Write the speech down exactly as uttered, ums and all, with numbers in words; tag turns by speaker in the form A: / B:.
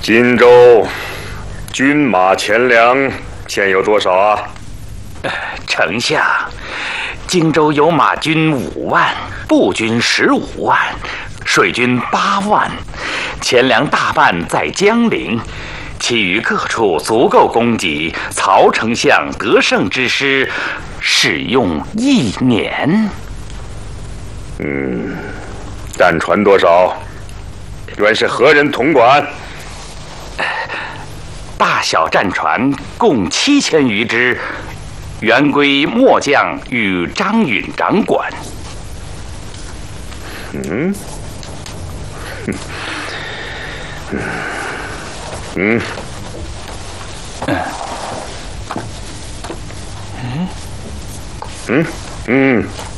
A: 荆州军马钱粮现有多少啊？
B: 丞相，荆州有马军五万，步军十五万，水军八万，钱粮大半在江陵，其余各处足够供给曹丞相得胜之师使用一年。
A: 嗯，战船多少？原是何人统管？
B: 大小战船共七千余只，原归末将与张允掌管。
A: 嗯，嗯，嗯，嗯，嗯。